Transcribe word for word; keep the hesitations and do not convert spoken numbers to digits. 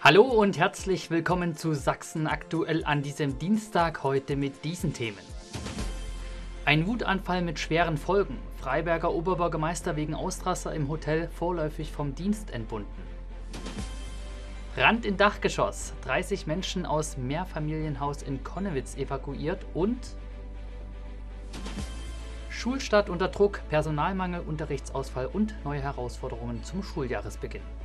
Hallo und herzlich willkommen zu Sachsen aktuell an diesem Dienstag, heute mit diesen Themen. Ein Wutanfall mit schweren Folgen. Freiberger Oberbürgermeister wegen Ausraster im Hotel vorläufig vom Dienst entbunden. Brand in Dachgeschoss. dreißig Menschen aus Mehrfamilienhaus in Connewitz evakuiert und Schulstart unter Druck, Personalmangel, Unterrichtsausfall und neue Herausforderungen zum Schuljahresbeginn.